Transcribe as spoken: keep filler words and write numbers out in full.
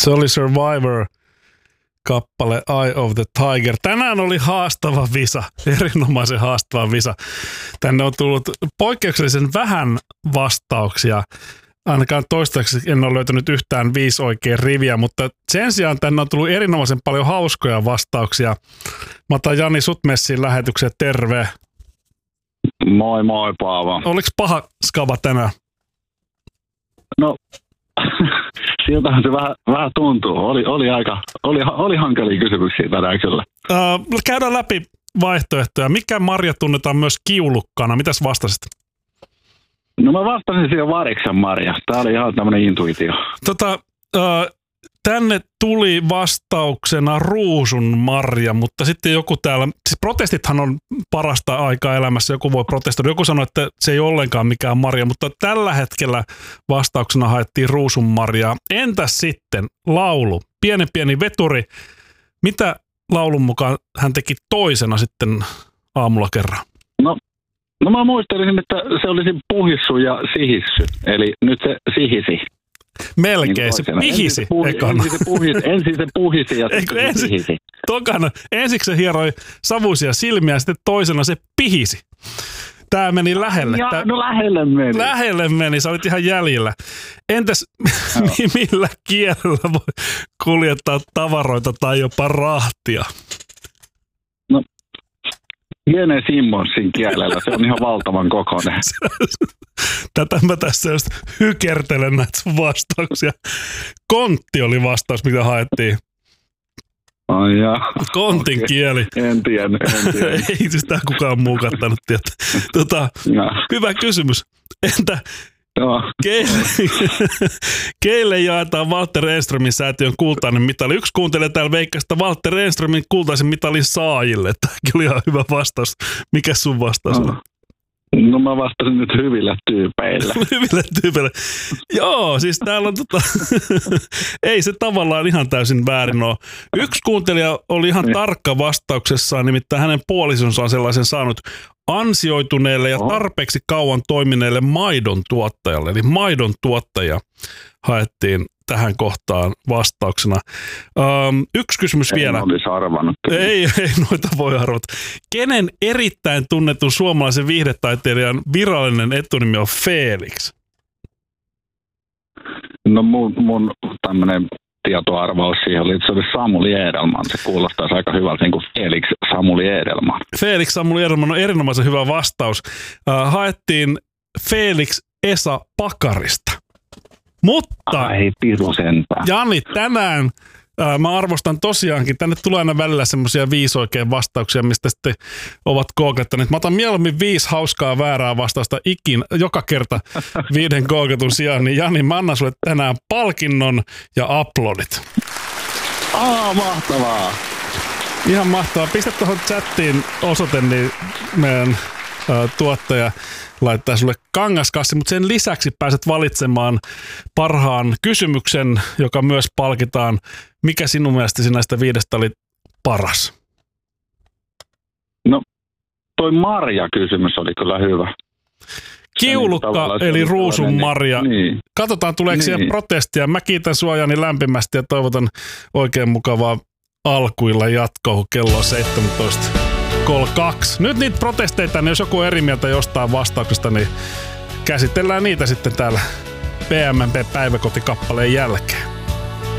Se oli Survivor-kappale Eye of the Tiger. Tänään oli haastava visa, erinomaisen haastava visa. Tänne on tullut poikkeuksellisen vähän vastauksia. Ainakaan toistaiseksi en ole löytänyt yhtään viisi oikein riviä, mutta sen sijaan tänne on tullut erinomaisen paljon hauskoja vastauksia. Mä otan Jani sut messiin lähetykseen, terve. Moi moi Paavo. Oliko paha skava tänään? No, siltähän se vähän, vähän tuntuu. Oli, oli aika, oli, oli hankalia kysymyksiä tänään kyllä. Uh, käydään läpi vaihtoehtoja. Mikä marja tunnetaan myös kiulukkana? Mitäs vastasit? No mä vastasin siihen variksen marja. Tää oli ihan tämmönen intuitio. Tota, uh, tänne tuli vastauksena ruusun marja, mutta sitten joku täällä, siis protestithan on parasta aikaa elämässä, joku voi protestoida. Joku sanoi, että se ei olekaan mikään marja, mutta tällä hetkellä vastauksena haettiin ruusun marjaa. Entäs sitten laulu? Pieni pieni veturi. Mitä laulun mukaan hän teki toisena sitten aamulla kerran? No, no mä muistelisin, että se olisi puhissu ja sihissy. Eli nyt se sihisi. Melkein, se pihisi ekana. Ensin se puhisi, ensin se puhisi ja sitten se ensi, pihisi. Tokana, ensiksi se hieroi savuisia silmiä ja sitten toisena se pihisi. Tää meni lähelle. Ja, Tää, no lähelle meni. Lähelle meni, sä olit ihan jäljellä. Entäs no. millä kielellä voi kuljettaa tavaroita tai jopa rahtia? No, Gene Simmonsin kielellä, se on ihan valtavan kokoinen. Tätä mä tässä just hykertelen näitä sun vastauksia. Kontti oli vastaus, mitä haettiin. Ai jaa. Kontin okay. kieli. En tiedä, en tiedä. Ei sitä kukaan muu kattanut tietää. Tota, hyvä kysymys. Entä no. keille, keille jaetaan Walter Enströmin säätiön kultainen mitali? Yksi kuuntelee täällä Veikkasta Walter Enströmin kultaisen mitalin saajille. Tämäkin oli ihan hyvä vastaus. Mikä sun vastaus on? No. No mä vastasin nyt hyville tyypeille. Hyville tyypeille. Joo, siis täällä on tota, ei se tavallaan ihan täysin väärin ole. Yksi kuuntelija oli ihan tarkka vastauksessaan, nimittäin hänen puolisonsa on sellaisen saanut ansioituneelle ja tarpeeksi kauan toimineelle maidon tuottajalle. Eli maidon tuottaja haettiin tähän kohtaan vastauksena. Um, yksi kysymys en vielä. En olisi arvannut. Ei, ei noita voi arvata. Kenen erittäin tunnetun suomalaisen viihdetaiteilijan virallinen etunimi on Felix? No mun, mun tämmönen tietoarvaus siihen oli, että se oli Samuli Edelman. Se kuulostaisi aika hyvältä, niin kuin Felix Samuli Edelman. Felix Samuli Edelman on erinomaisen hyvä vastaus. Uh, haettiin Felix Esa Pakarista. Mutta ai piru sentään. Jani, tänään ää, mä arvostan tosiaankin, tänne tulee aina välillä semmoisia viisi oikein vastauksia, mistä sitten ovat googlettaneet. Mä otan mieluummin viisi hauskaa väärää vastausta ikin, joka kerta viiden googletun sijaan, niin Jani, mä annan sulle tänään palkinnon ja aplodit. Aa, mahtavaa. Ihan mahtavaa. Pistä tuohon chattiin osoite, niin meidän ää, tuottaja laittaa sulle kangaskassi, mutta sen lisäksi pääset valitsemaan parhaan kysymyksen, joka myös palkitaan. Mikä sinun mielestäsi näistä viidestä oli paras? No, toi marja-kysymys oli kyllä hyvä. Kiulukka niin, eli ruusun marja. Niin. Katsotaan, tuleeko niin. siihen protestia. Mä kiitän sua Jani lämpimästi ja toivotan oikein mukavaa alkuilla jatkoa, kello on seitsemäntoista kolmekymmentäkaksi. Nyt niitä protesteita, niin jos joku on eri mieltä jostain vastauksesta, niin käsitellään niitä sitten täällä P M P-päiväkotikappaleen jälkeen.